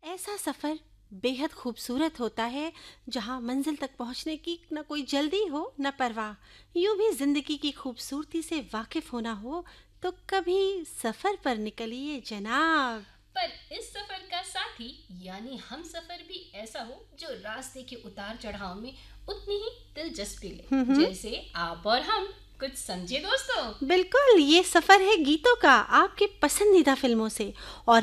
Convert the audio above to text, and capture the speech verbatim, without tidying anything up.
ऐसा सफ़र बेहद खूबसूरत होता है जहाँ मंजिल तक पहुँचने की न कोई जल्दी हो न परवाह। यूं भी जिंदगी की खूबसूरती से वाकिफ होना हो तो कभी सफ़र पर निकलिए जनाब। पर इस सफर का साथी यानी हम सफर भी ऐसा हो जो रास्ते के उतार चढ़ाव में उतनी ही दिलचस्पी ले, हम्म, जैसे आप और हम। कुछ समझे दोस्तों? बिल्कुल, ये सफ़र है गीतों का, आपके पसंदीदा फिल्मों से। और